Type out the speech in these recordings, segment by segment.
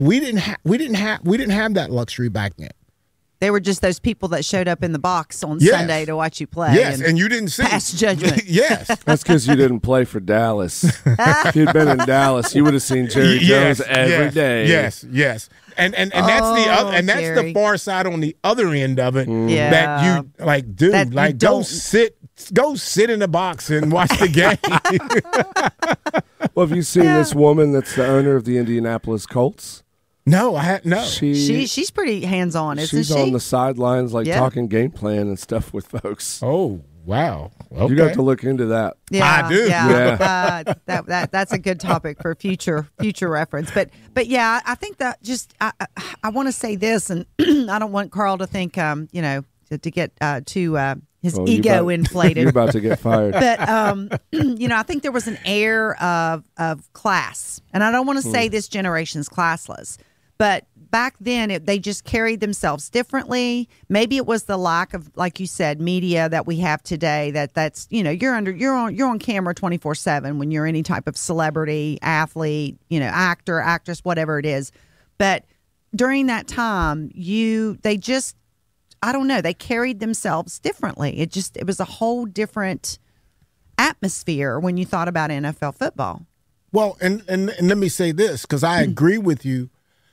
we didn't have that luxury back then. They were just those people that showed up in the box on Yes. Sunday to watch you play. Yes, and you didn't see pass judgment. Yes. That's because you didn't play for Dallas. If you'd been in Dallas, you would have seen Jerry Jones every day. Yes. And that's the other, and that's Jerry. the far side on the other end of it. Yeah. That you like, dude, That you like go don't- sit in the box and watch the game. Well, have you seen this woman that's the owner of the Indianapolis Colts? No, I had no. She's pretty hands-on, isn't She's she? on the sidelines, like Yeah. talking game plan and stuff with folks. Oh wow, okay. You got to look into that. Yeah, I do. Yeah, that's a good topic for future reference. But yeah, I think that just I want to say this, and I don't want Carl to think to get his Well, ego inflated. You're about to get fired. But I think there was an air of class, and I don't want to say this generation's classless, but back then they just carried themselves differently. Maybe it was the lack of, like you said, media that we have today. That's you're on camera 24/7 when you're any type of celebrity, athlete, actor, actress, whatever it is. But during that time, they just, I don't know, they carried themselves differently. It was a whole different atmosphere when you thought about NFL football. Well, and let me say this, because I agree with you.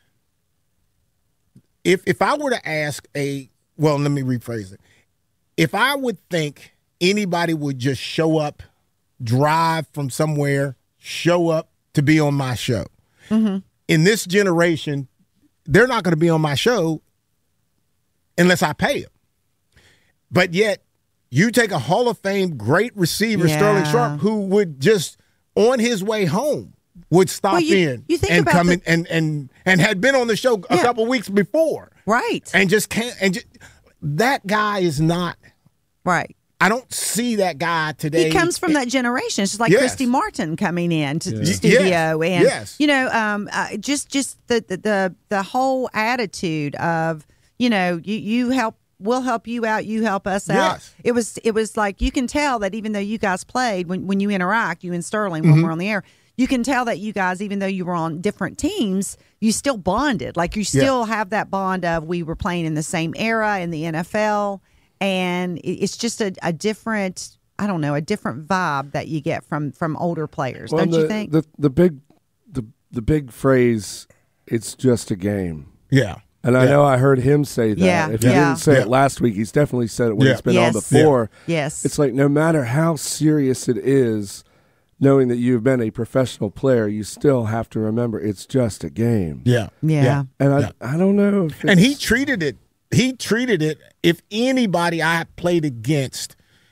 If I were to ask let me rephrase it. If I would think anybody would just show up, drive from somewhere, show up to be on my show. Mm-hmm. In this generation, they're not going to be on my show unless I pay them. But yet, you take a Hall of Fame great receiver, Sterling Sharp, who would just, on his way home, would stop in you think and about come in and had been on the show a couple weeks before. Right. And just can't. That guy is not. Right. I don't see that guy today. He comes from that generation. It's just like Yes. Christy Martin coming in to the Yes. studio, and Yes. just the whole attitude of you help. We'll help you out. You help us out. Yes. It was like, you can tell that even though you guys played, when you interact, you and Sterling, when we're on the air, you can tell that you guys, even though you were on different teams, you still bonded. Like you still have that bond of, we were playing in the same era in the NFL, and it's just a different, I don't know, a different vibe that you get from older players. Well, don't you think? The big phrase, it's just a game. Yeah. And I know I heard him say that. Yeah, If he yeah. didn't say it last week, he's definitely said it when he's been on Yes. before. Yes. It's like, no matter how serious it is, knowing that you've been a professional player, you still have to remember it's just a game. Yeah. Yeah. And I don't know if And he treated it, if anybody I played against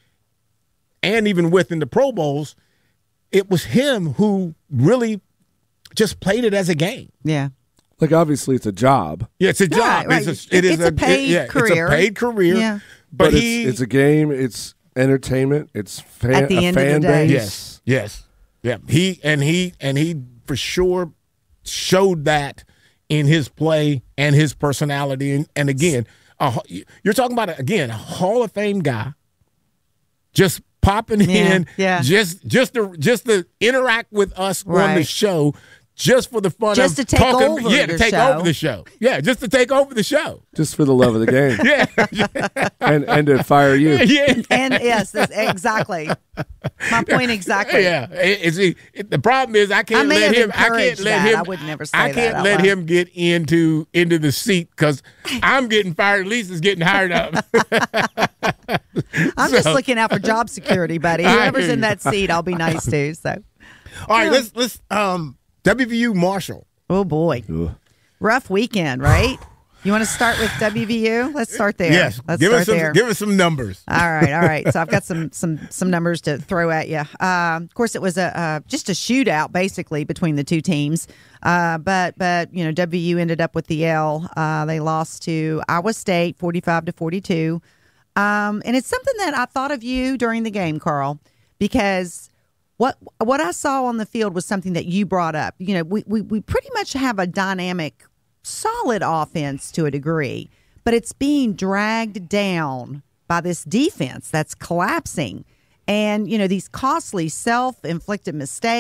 and even with in the Pro Bowls, it was him who really just played it as a game. Yeah. like, obviously it's a job. Yeah, it's a job. Right. It's It's a paid career. It's a paid career. Yeah. But it's a game. It's entertainment. It's At the a end of the fan day. base. Yes. Yeah. He for sure showed that in his play and his personality. And again, you're talking about a Hall of Fame guy, just popping in, just to interact with us on the show, just for the fun just of to take talking. Over yeah, to take show. over the show. Yeah, just to take over the show. Just for the love of the game. Yeah. and to fire you. Yeah. And yes, that's exactly my point. Exactly. Yeah. The problem is I can't may let have him. I can't encouraged let that. him. I would never say I that can't out let loud. him get into the seat because I'm getting fired. Lisa's getting hired up. I'm just looking out for job security, buddy. I Whoever's hear in you. that seat, I'll be nice to. So, All right, let's WVU Marshall. oh boy, rough weekend, right? You want to start with WVU? Let's start there. Yes, Let's give start there. us some numbers. All right. So I've got some numbers to throw at you. Of course, it was just a shootout basically between the two teams. But WVU ended up with the L. They lost to Iowa State 45-42. And it's something that I thought of you during the game, Carl, because what I saw on the field was something that you brought up. You know, we pretty much have a dynamic, solid offense to a degree, but it's being dragged down by this defense that's collapsing. And, these costly self-inflicted mistakes.